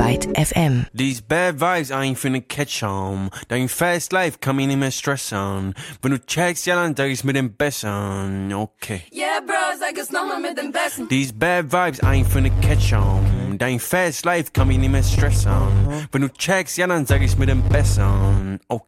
Byte FM. These bad vibes I ain't finna catch on. Dein Fast Life kann mich nicht mehr stressen. Wenn du checkst, ja dann sag ich's mit dem Besseren. Okay. Yeah, Bro, sag es nochmal mit dem Besten. These bad vibes I ain't finna catch on. Dein Fast Life kann mich nicht mehr stressen. Wenn du checkst, ja dann sag ich's mit dem Besseren. Okay.